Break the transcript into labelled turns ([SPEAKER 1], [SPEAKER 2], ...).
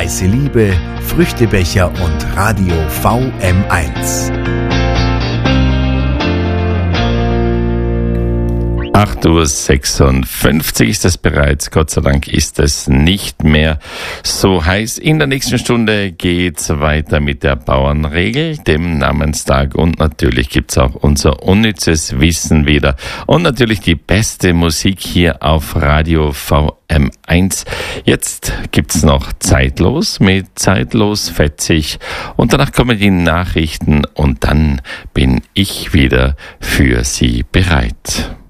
[SPEAKER 1] Heiße Liebe, Früchtebecher und Radio VM1.
[SPEAKER 2] 8:56 Uhr ist es bereits. Gott sei Dank ist es nicht mehr so heiß. In der nächsten Stunde geht's weiter mit der Bauernregel, dem Namenstag, und natürlich gibt's auch unser unnützes Wissen wieder und natürlich die beste Musik hier auf Radio VM1. Jetzt gibt's noch Zeitlos mit Zeitlos Fetzig und danach kommen die Nachrichten und dann bin ich wieder für Sie bereit.